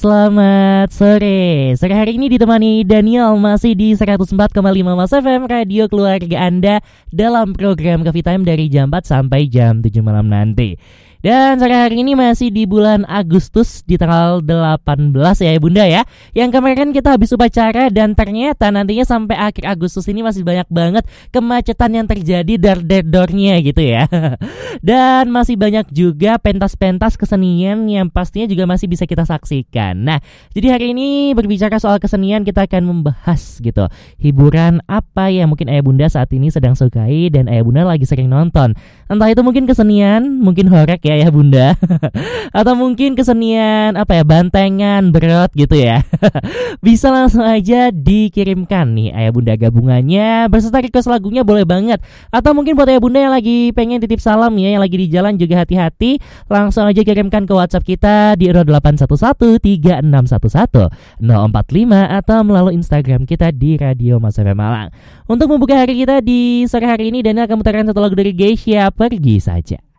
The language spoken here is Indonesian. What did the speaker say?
Selamat sore. Sore hari ini ditemani Daniel masih di 104,5 Mas FM Radio Keluarga Anda dalam program Coffee Time dari jam 4 sampai jam 7 malam nanti. Dan sore hari ini masih di bulan Agustus di tanggal 18 ya Bunda ya. Yang kemarin kita habis upacara dan ternyata nantinya sampai akhir Agustus ini masih banyak banget kemacetan yang terjadi dar-dar-dornya gitu ya. Dan masih banyak juga pentas-pentas kesenian yang pastinya juga masih bisa kita saksikan. Nah, jadi hari ini berbicara soal kesenian kita akan membahas gitu. Hiburan apa yang mungkin Ayah Bunda saat ini sedang sukai dan Ayah Bunda lagi sering nonton. Entah itu mungkin kesenian, mungkin horek ya Bunda. Atau mungkin kesenian bantengan, berot gitu ya. Bisa langsung aja dikirimkan nih Ayah Bunda gabungannya berserta request lagunya boleh banget. Atau mungkin buat Ayah Bunda yang lagi pengen titip salam ya, yang lagi di jalan juga hati-hati, langsung aja kirimkan ke WhatsApp kita di 08113611 045 atau melalui Instagram kita di Radio Mas FM Malang. Untuk membuka hari kita di sore hari ini, Daniel akan mutarkan satu lagu dari Geisha, Pergi Saja.